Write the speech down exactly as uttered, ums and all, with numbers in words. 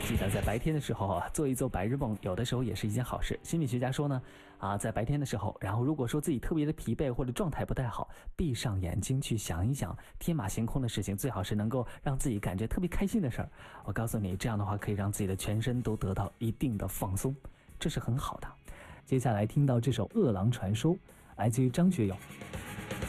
记得在白天的时候啊，做一做白日梦，有的时候也是一件好事。心理学家说呢，啊，在白天的时候，然后如果说自己特别的疲惫或者状态不太好，闭上眼睛去想一想天马行空的事情，最好是能够让自己感觉特别开心的事儿。我告诉你，这样的话可以让自己的全身都得到一定的放松，这是很好的。接下来听到这首《饿狼传说》，来自于张学友。